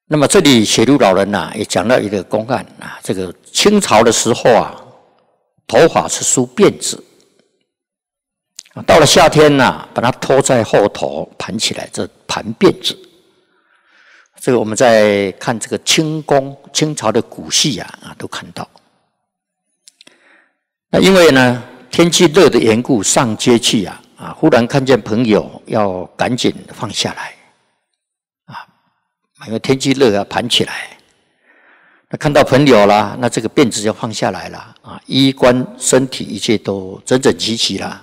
那么这里写入老人呐、也讲到一个公案啊，这个清朝的时候啊，头发是梳辫子，到了夏天呐、把它拖在后头盘起来，这盘辫子。这个我们在看这个清朝的古戏啊，都看到。那因为呢天气热的缘故，上街去啊，忽然看见朋友，要赶紧放下来。因为天气热啊，盘起来。那看到朋友啦，那这个辫子就放下来了啊，衣冠身体一切都整整齐齐了。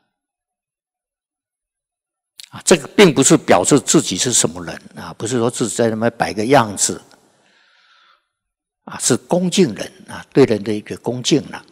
啊，这个并不是表示自己是什么人啊，不是说自己在那边摆个样子啊，是恭敬人啊，对人的一个恭敬了。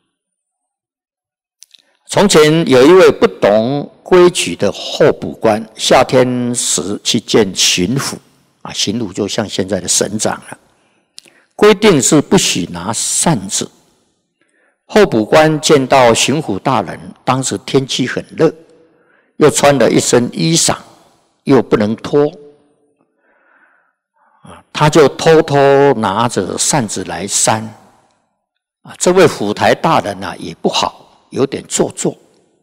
从前有一位不懂规矩的候补官，夏天时去见巡抚。巡抚就像现在的省长了，规定是不许拿扇子。候补官见到巡抚大人，当时天气很热，又穿了一身衣裳，又不能脱，他就偷偷拿着扇子来扇。这位府台大人也不好，有点做作。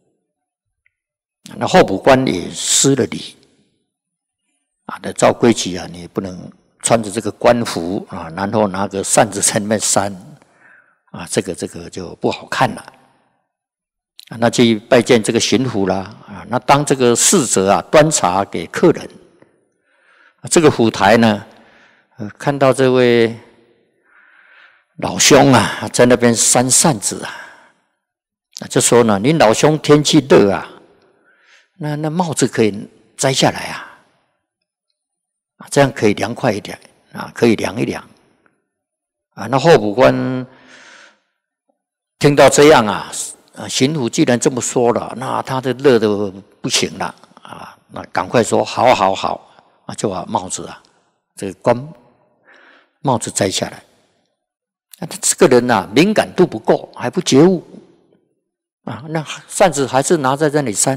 那候补官也失了礼。那照规矩啊，你不能穿着这个官服啊，然后拿个扇子在那边扇啊，这个就不好看了。那去拜见这个巡抚啦啊，那当这个侍者啊端茶给客人。这个府台呢，看到这位老兄啊在那边扇扇子啊，就说呢，您老兄天气热啊，那帽子可以摘下来啊。这样可以凉快一点啊，可以凉一凉啊。那候补官听到这样啊，巡抚既然这么说了，那他的热的不行了啊，那赶快说好啊，就把帽子这个帽子摘下来。那这个人敏感度不够，还不觉悟啊，那扇子还是拿在这里扇。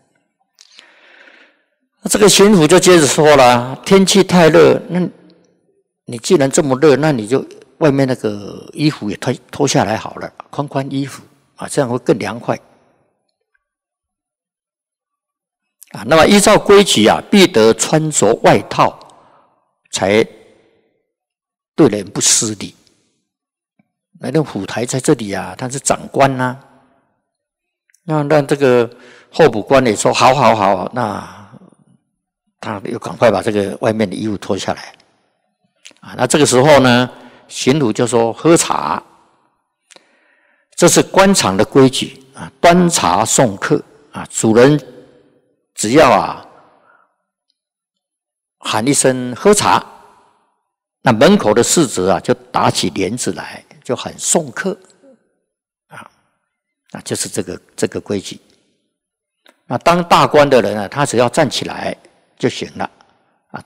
这个巡抚就接着说了，天气太热，那你既然这么热，那你就外面那个衣服也脱下来好了，宽衣服啊，这样会更凉快啊。那么依照规矩啊，必得穿着外套，才对人不失礼。那府台在这里啊，他是长官啊，那让这个候补官也说好，那他又赶快把这个外面的衣服脱下来啊。那这个时候呢，巡抚就说喝茶，这是官场的规矩啊，端茶送客啊，主人只要喊一声喝茶，那门口的侍者就打起帘子来，就喊送客啊，就是这个规矩。那当大官的人他只要站起来就行了。